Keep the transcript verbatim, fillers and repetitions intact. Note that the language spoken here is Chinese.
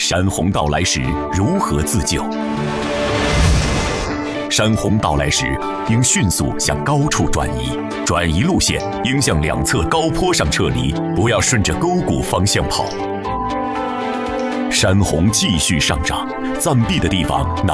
山洪到来时如何自救？山洪到来时，应迅速向高处转移，转移路线应向两侧高坡上撤离，不要顺着沟谷方向跑。山洪继续上涨，暂避的地方